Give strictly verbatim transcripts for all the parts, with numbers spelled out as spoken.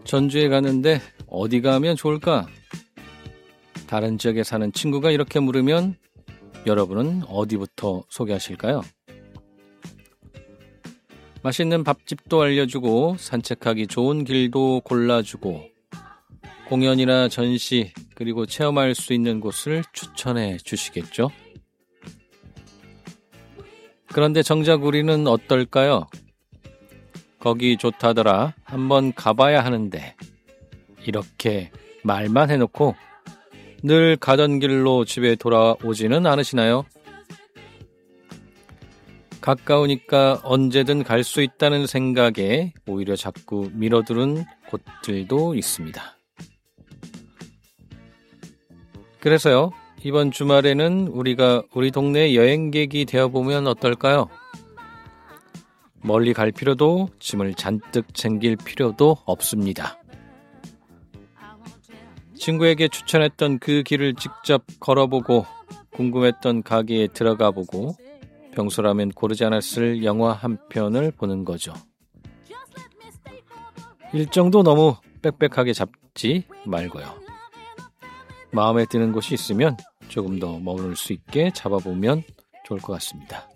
전주에 가는데 어디 가면 좋을까? 다른 지역에 사는 친구가 이렇게 물으면 여러분은 어디부터 소개하실까요? 맛있는 밥집도 알려주고 산책하기 좋은 길도 골라주고 공연이나 전시 그리고 체험할 수 있는 곳을 추천해 주시겠죠? 그런데 정작 우리는 어떨까요? 거기 좋다더라 한번 가봐야 하는데 이렇게 말만 해놓고 늘 가던 길로 집에 돌아오지는 않으시나요? 가까우니까 언제든 갈 수 있다는 생각에 오히려 자꾸 미뤄두는 곳들도 있습니다. 그래서요, 이번 주말에는 우리가 우리 동네 여행객이 되어보면 어떨까요? 멀리 갈 필요도 짐을 잔뜩 챙길 필요도 없습니다. 친구에게 추천했던 그 길을 직접 걸어보고 궁금했던 가게에 들어가 보고 평소라면 고르지 않았을 영화 한 편을 보는 거죠. 일정도 너무 빽빽하게 잡지 말고요. 마음에 드는 곳이 있으면 조금 더 머물 수 있게 잡아보면 좋을 것 같습니다.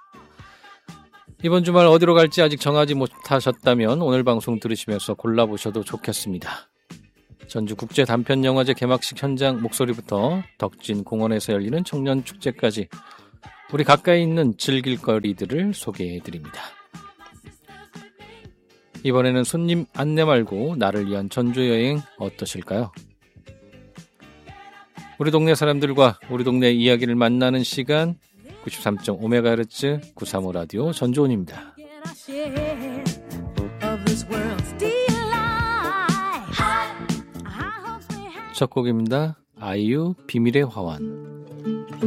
이번 주말 어디로 갈지 아직 정하지 못하셨다면 오늘 방송 들으시면서 골라보셔도 좋겠습니다. 전주 국제단편영화제 개막식 현장 목소리부터 덕진 공원에서 열리는 청년축제까지 우리 가까이 있는 즐길거리들을 소개해드립니다. 이번에는 손님 안내 말고 나를 위한 전주여행 어떠실까요? 우리 동네 사람들과 우리 동네 이야기를 만나는 시간 구십삼 점 오 메가헤르츠 구삼오 라디오 전주온입니다. 첫 곡입니다. 아이유 비밀의 화환.